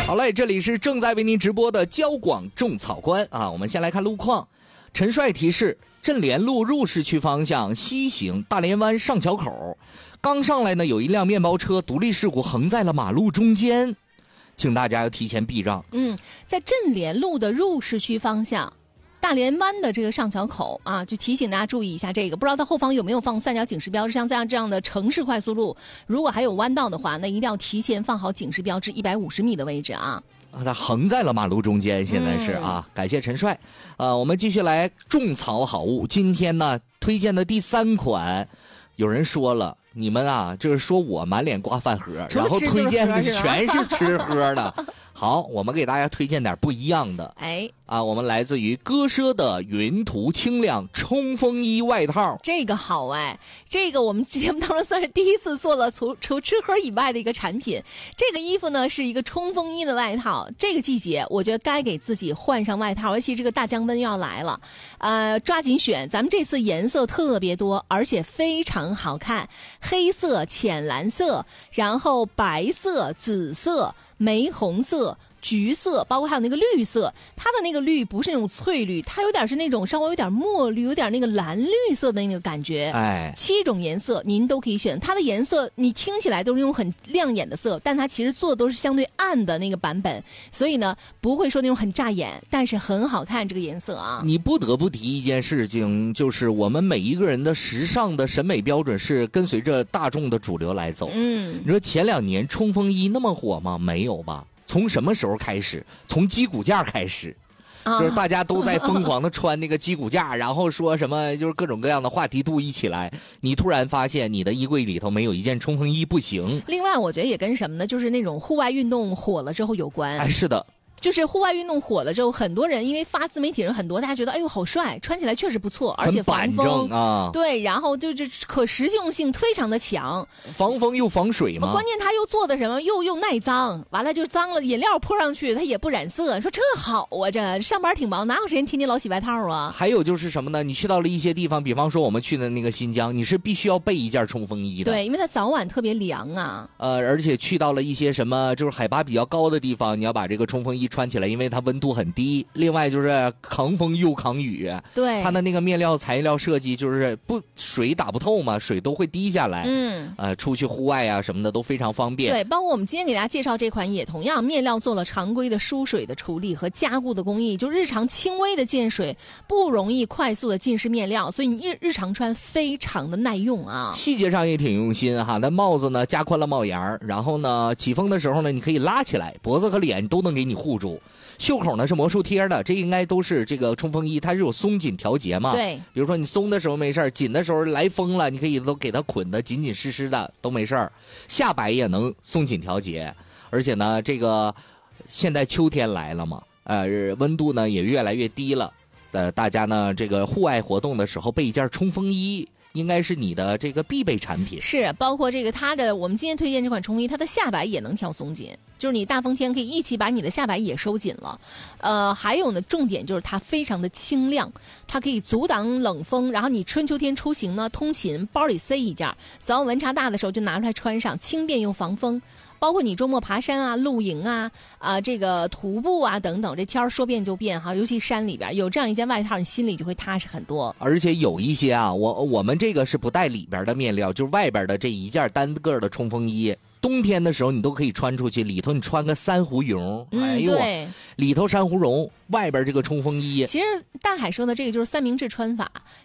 好嘞，这里是正在为您直播的交广种草观啊。我们先来看路况。陈帅提示：镇联路入市区方向西行大连湾上桥口，刚上来呢，有一辆面包车独立事故横在了马路中间，请大家要提前避让。 在镇联路的入市区方向。大连湾的这个上桥口啊，就提醒大家注意一下这个，不知道它后方有没有放三角警示标志，像这样的城市快速路，如果还有弯道的话，那一定要提前放好警示标志150米的位置啊。 它横在了马路中间，现在是啊，感谢陈帅。我们继续来种草好物，今天呢推荐的第3款，有人说了，你们啊就是说我满脸挂饭盒，然后推荐的全是吃喝的。好，我们给大家推荐点不一样的。我们来自于歌奢的云图轻量冲锋衣外套， 这个好这个我们节目当中算是第一次做了除吃喝以外的一个产品。这个衣服呢是一个冲锋衣的外套，这个季节我觉得该给自己换上外套，尤其这个大降温要来了，抓紧选，咱们这次颜色特别多，而且非常好看，黑色、浅蓝色，然后白色、紫色、玫红色、橘色，包括还有那个绿色，它的那个绿不是那种翠绿，它有点是那种稍微有点墨绿，有点那个蓝绿色的那个感觉。7种颜色您都可以选，它的颜色你听起来都是那种很亮眼的色，但它其实做的都是相对暗的那个版本，所以呢不会说那种很扎眼，但是很好看这个颜色啊。 你不得不提一件事情，就是我们每一个人的时尚的审美标准是跟随着大众的主流来走。你说前2年冲锋衣那么火吗？没有吧。从什么时候开始？从鸡骨架开始，就是大家都在疯狂的穿那个鸡骨架，然后说什么就是各种各样的话题度一起来，你突然发现你的衣柜里头没有一件冲锋衣不行。 另外我觉得也跟什么呢，就是那种户外运动火了之后有关。 是的， 就是户外运动火了之后，很多人因为发自媒体人很多，大家觉得哎呦好帅，穿起来确实不错，而且防风啊， 对，然后就可实用性非常的强， 防风又防水嘛。 关键它又做的什么又耐脏，完了就脏了，饮料泼上去它也不染色，说这好啊，这上班挺忙，哪有时间天天老洗外套啊？ 还有就是什么呢？你去到了一些地方，比方说我们去的那个新疆，你是必须要备一件冲锋衣的。 对，因为它早晚特别凉啊。 而且去到了一些什么就是海拔比较高的地方，你要把这个冲锋衣穿起来，因为它温度很低，另外就是抗风又抗雨。 对， 它的那个面料材料设计就是水打不透嘛，水都会滴下来。出去户外啊什么的都非常方便。 对，包括我们今天给大家介绍这款也同样面料做了常规的疏水的处理和加固的工艺，就日常轻微的溅水，不容易快速的浸湿面料，所以你日常穿非常的耐用啊。 细节上也挺用心哈，那帽子呢加宽了帽檐，然后呢起风的时候呢你可以拉起来，脖子和脸都能给你护住。袖口呢是魔术贴的，这应该都是这个冲锋衣，它是有松紧调节嘛。 对， 比如说你松的时候没事，紧的时候来风了，你可以都给它捆得紧紧实实的，都没事。下摆也能松紧调节，而且呢，这个现在秋天来了嘛，温度呢也越来越低了，大家呢这个户外活动的时候备一件冲锋衣。应该是你的这个必备产品， 是包括这个我们今天推荐这款冲锋衣，它的下摆也能调松紧，就是你大风天可以一起把你的下摆也收紧了。还有呢，重点就是它非常的轻量，它可以阻挡冷风，然后你春秋天出行呢，通勤包里塞一件，早晚温差大的时候就拿出来穿上，轻便又防风。包括你周末爬山啊、露营啊、这个徒步啊等等，这天说变就变哈，尤其山里边有这样一件外套，你心里就会踏实很多。 而且有一些啊，我们这个是不带里边的面料，就是外边的这一件单个的冲锋衣，冬天的时候你都可以穿出去，里头你穿个珊瑚绒， 对， 里头珊瑚绒，外边这个冲锋衣。 其实大海说的这个就是三明治穿法，